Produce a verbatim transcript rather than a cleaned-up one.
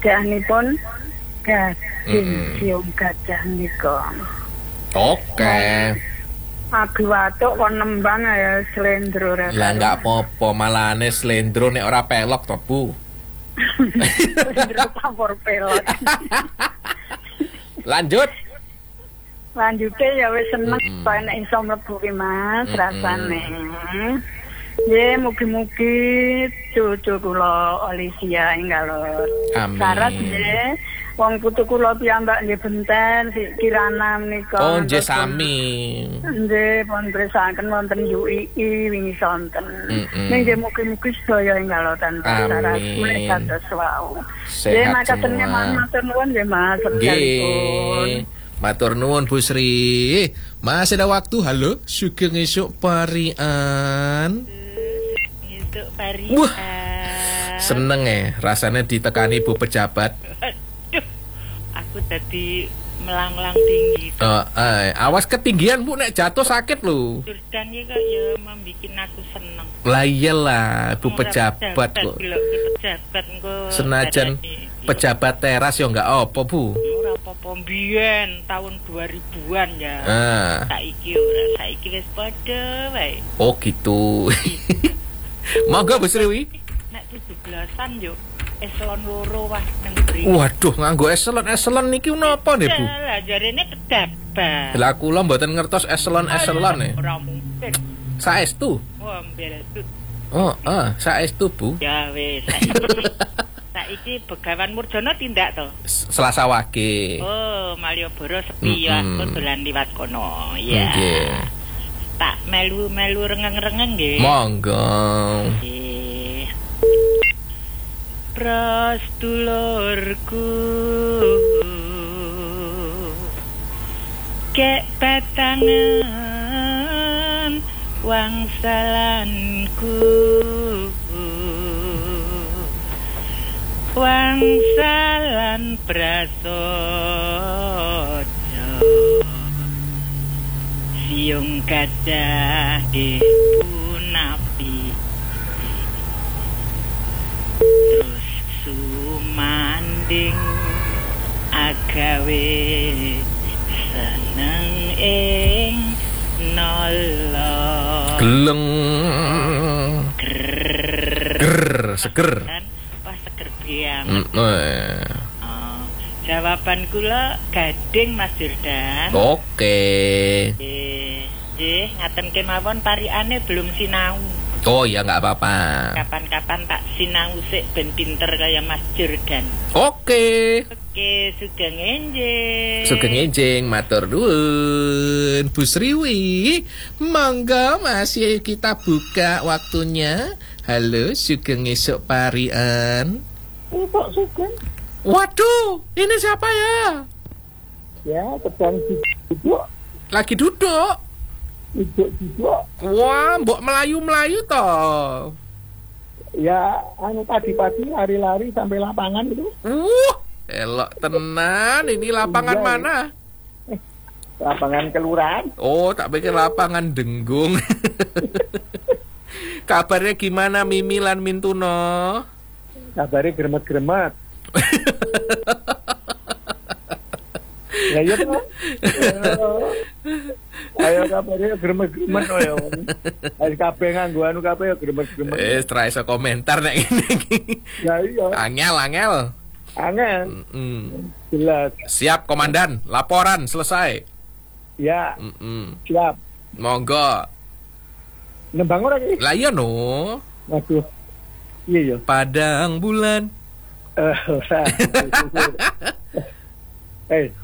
Gajanipun gading siung gajah nika. Oke. Abi watuk kon nembang ya slendro ra. Lah enggak apa-apa, malane slendro nek ora pelok to, Bu. Slendro campur pelok. Lanjut. Lanjute ya wis seneng mm -mm. nek iso mlebu ki Mas mm -mm. rasane. Ye mugi-mugi cucu kula Olivia enggalor. Amin. Sarat ye wong putu kula piyambak nggih benten si Kirana menika. Oh, nggih sami. Nggih pun besaken wonten U I I wingi sonten. Nggih mugi-mugi sedaya enggalor tanpa syarat menika kados wau. Nggih makaten matur nuwun nggih Mas. Nggih. Matur nuwun Bu Sri. Masih ada waktu. Halo, Sugeng esuk parian. Esuk parian. Wah, seneng ya rasanya ditekani Bu pejabat. Aduh, aku tadi melanglang tinggi. Oh, eh, awas ketinggian Bu, nek jatuh sakit lho. Dan ya kok ya membikin aku seneng. Lah iyalah Bu pejabat kok. Pejabat kok. Senajan pejabat teras ya enggak apa Bu. Ora apa-apa mbiyen tahun dua ribuan ya. Ah. Saiki ora, saiki wis padha wae. Oh gitu. Monggo Bu Sriwi. Nek tujuh belasan yo eselon loro wah nang mriki. Waduh, nganggo eselon eselon niki napa nggih Bu? Lah jarene kedapat. Lah kula mboten ngertos eselon-eselon e. Ora mungkin. Saestu. Wah, mberetut. Oh, ah, saestu Bu. Ya wis saiki. Saiki Begawan Murjana tindak to. Selasa Wage. Oh, Malioboro sepi ya, aku dolan liwat kono. Ya. Nggih. Tak melu-melu rengeng-rengeng nggih. Monggo. Nggih. Pras dulurku. Kek batangan wangsalanku. Wangsalan prasojo siung gajah dipunapi terus sumanding agawe seneng ing nolo geleng ger seger. Mm, eh. Oh, jawaban kula gading Mas Jordan. Oke. Nggih, nggih ngaten kemawon pariane belum sinau. Oh ya nggak apa-apa. Kapan-kapan tak sinau sik ben pinter kaya Mas Jordan. Oke. Oke, sugeng enjing. Sugeng enjing, matur nuwun Bu Sriwi. Monggo masih kita buka waktunya. Halo, sugeng esuk parian. Kok Sugeng? Waduh, ini siapa ya? Ya, sedang duduk. Lagi duduk. Duduk-duduk. Wah, mbok melayu-melayu toh. Ya, anu pagi-pagi lari-lari sampai lapangan itu. Uh, elok tenan. Ini lapangan iya, mana? Eh, lapangan kelurahan. Oh, tak pikir lapangan Denggung. Kabarnya gimana Mimi lan Mintuno? Kabarnya gremet-gremet. Ya iya kan? Ayo kabarnya gremet-gremet ayo. Ayo kabeh nganggo anu kabeh ya gremet-gremet. Eh, tra iso komentar nek ngene iki. Ya iya. Angel, angel. Angel. Mm. Jelas. Siap komandan, laporan selesai. Ya. Mm -mm. Siap. Monggo. Nembang ora iki? Lah iya no. Waduh. Iya ya. Padang bulan. Eh, ora. Eh,